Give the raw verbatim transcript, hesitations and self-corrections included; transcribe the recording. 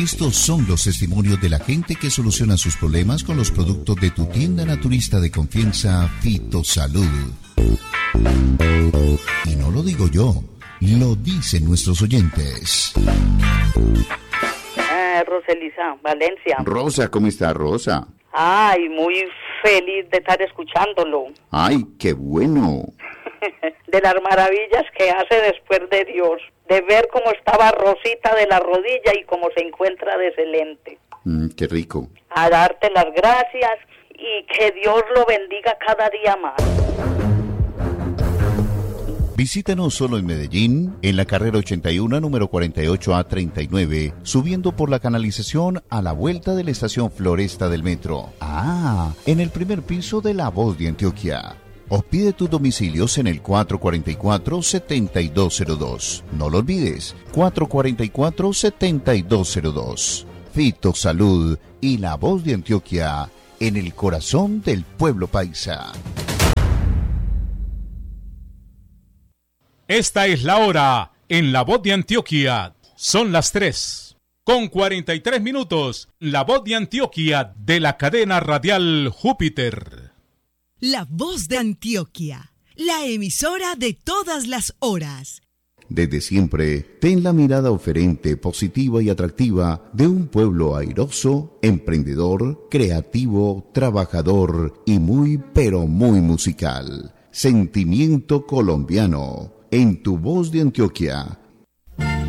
Estos son los testimonios de la gente que soluciona sus problemas con los productos de tu tienda naturista de confianza, Fitosalud. Y no lo digo yo, lo dicen nuestros oyentes. Ah, Roselisa, Valencia. Rosa, ¿cómo está, Rosa? Ay, muy feliz de estar escuchándolo. Ay, qué bueno. De las maravillas que hace después de Dios, de ver cómo estaba Rosita de la rodilla y cómo se encuentra de excelente. Mm, qué rico. A darte las gracias y que Dios lo bendiga cada día más. Visítanos solo en Medellín, en la carrera ochenta y uno, número cuarenta y ocho A treinta y nueve, subiendo por la canalización a la vuelta de la estación Floresta del metro. Ah, en el primer piso de La Voz de Antioquia. O pide tus domicilios en el cuatro cuatro cuatro, siete dos cero dos. No lo olvides, cuatro cuatro cuatro, siete dos cero dos. Fitosalud y La Voz de Antioquia, en el corazón del pueblo paisa. Esta es la hora en La Voz de Antioquia. Son las tres con cuarenta y tres minutos. La Voz de Antioquia de la cadena radial Júpiter. La Voz de Antioquia, la emisora de todas las horas. Desde siempre, ten la mirada oferente, positiva y atractiva de un pueblo airoso, emprendedor, creativo, trabajador y muy, pero muy musical. Sentimiento colombiano. En tu Voz de Antioquia,